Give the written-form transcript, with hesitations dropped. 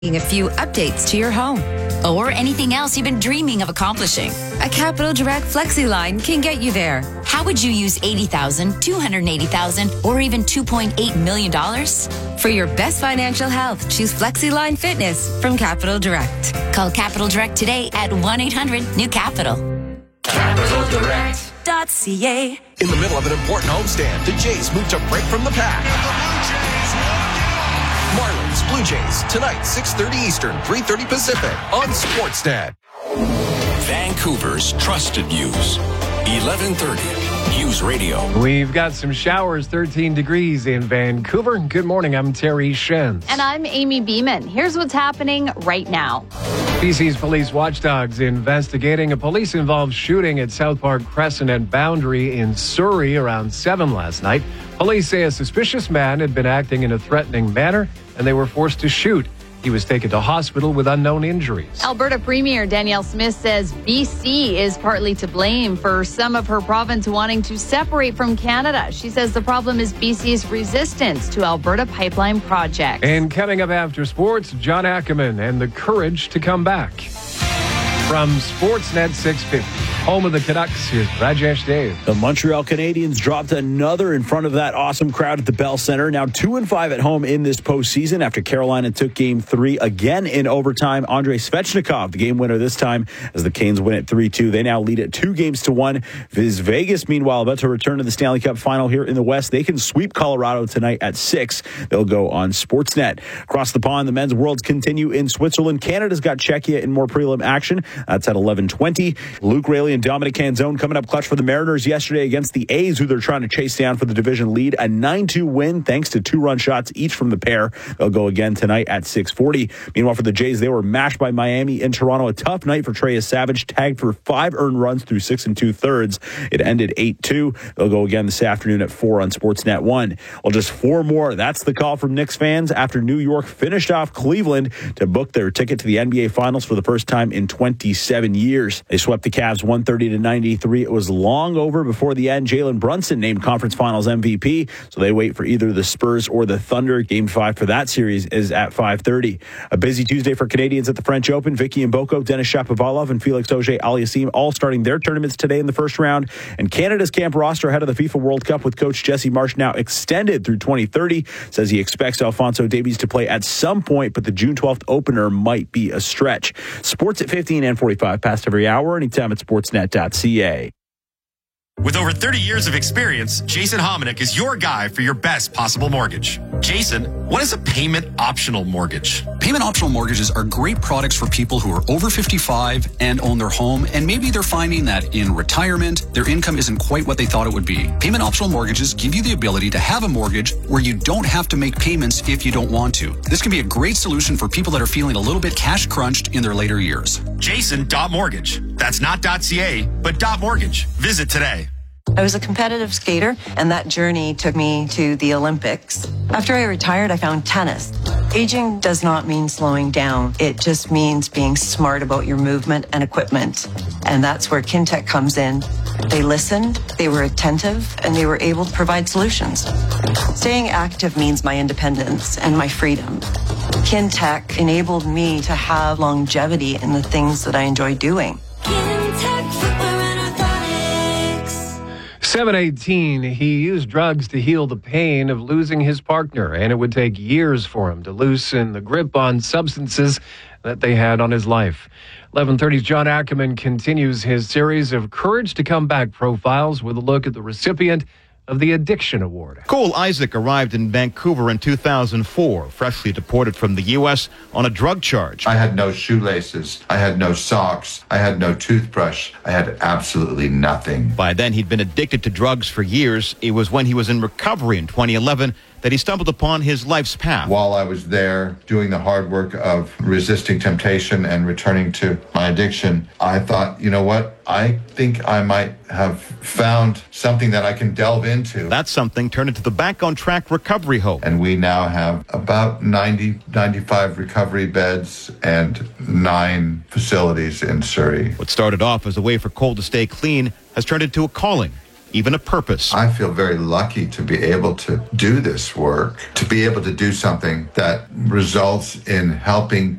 A few updates to your home. Or anything else you've been dreaming of accomplishing. A Capital Direct FlexiLine can get you there. How would you use $80,000, $280,000, or even $2.8 million? For your best financial health, choose FlexiLine Fitness from Capital Direct. Call Capital Direct today at 1-800-NEW-CAPITAL. CapitalDirect.ca. In the middle of an important homestand, the Jays move to break from the pack. Marlins, Blue Jays, tonight, 6:30 Eastern, 3:30 Pacific, on Sportsnet. Vancouver's trusted news, 1130 News Radio. We've got some showers, 13 degrees in Vancouver. Good morning, I'm Terry Shen. And I'm Amy Beeman. Here's what's happening right now. BC's police watchdogs investigating a police-involved shooting at South Park Crescent and Boundary in Surrey around 7 last night. Police say a suspicious man had been acting in a threatening manner, and they were forced to shoot. He was taken to hospital with unknown injuries. Alberta Premier Danielle Smith says BC is partly to blame for some of her province wanting to separate from Canada. She says the problem is BC's resistance to Alberta pipeline projects. And coming up after sports, John Ackerman and the courage to come back. From Sportsnet 650, home of the Canucks, here's Rajesh Dave. The Montreal Canadiens dropped another in front of that awesome crowd at the Bell Center. Now 2-5 at home in this postseason after Carolina took Game 3 again in overtime. Andrei Svechnikov, the game winner this time, as the Canes win at 3-2. They now lead it 2-1. Vegas, meanwhile, about to return to the Stanley Cup final here in the West. They can sweep Colorado tonight at 6. They'll go on Sportsnet. Across the pond, the men's worlds continue in Switzerland. Canada's got Czechia in more prelim action. That's at 11:20. Luke Raley and Dominic Canzone coming up clutch for the Mariners yesterday against the A's, who they're trying to chase down for the division lead. A 9-2 win thanks to 2-run shots each from the pair. They'll go again tonight at 6:40. Meanwhile, for the Jays, they were mashed by Miami in Toronto. A tough night for Trey Savage, tagged for 5 earned runs through 6 2/3. It ended 8-2. They'll go again this afternoon at 4 on Sportsnet 1. Well, just 4 more. That's the call from Knicks fans after New York finished off Cleveland to book their ticket to the NBA Finals for the first time in 27 years. They swept the Cavs 130-93. It was long over before the end. Jalen Brunson named Conference Finals MVP, so they wait for either the Spurs or the Thunder. Game 5 for that series is at 5:30. A busy Tuesday for Canadians at the French Open. Vicky Mboko, Denis Shapovalov, and Felix Auger-Aliassime all starting their tournaments today in the first round. And Canada's camp roster ahead of the FIFA World Cup with coach Jesse Marsh now extended through 2030. Says he expects Alphonso Davies to play at some point, but the June 12th opener might be a stretch. Sports at 15 and 45 past every hour, anytime at sportsnet.ca. With over 30 years of experience, Jason Hominick is your guy for your best possible mortgage. Jason, what is a payment optional mortgage? Payment optional mortgages are great products for people who are over 55 and own their home, and maybe they're finding that in retirement, their income isn't quite what they thought it would be. Payment optional mortgages give you the ability to have a mortgage where you don't have to make payments if you don't want to. This can be a great solution for people that are feeling a little bit cash crunched in their later years. Jason.mortgage. That's not .ca, but .mortgage. Visit today. I was a competitive skater, and that journey took me to the Olympics. After I retired, I found tennis. Aging does not mean slowing down. It just means being smart about your movement and equipment. And that's where Kintec comes in. They listened, they were attentive, and they were able to provide solutions. Staying active means my independence and my freedom. Kintec enabled me to have longevity in the things that I enjoy doing. 7:18, he used drugs to heal the pain of losing his partner, and it would take years for him to loosen the grip on substances that they had on his life. 11:30's John Ackerman continues his series of Courage to Come Back profiles with a look at the recipient of the Addiction Award. Cole Isaac arrived in Vancouver in 2004, freshly deported from the U.S. on a drug charge. I had no shoelaces. I had no socks. I had no toothbrush. I had absolutely nothing. By then, he'd been addicted to drugs for years. It was when he was in recovery in 2011 that he stumbled upon his life's path. While I was there doing the hard work of resisting temptation and returning to my addiction, I thought, you know what? I think I might have found something that I can delve into. That something turned into the Back on Track Recovery Hope. And we now have about 95 recovery beds and 9 facilities in Surrey. What started off as a way for Cole to stay clean has turned into a calling. even a purpose. I feel very lucky to be able to do this work, to be able to do something that results in helping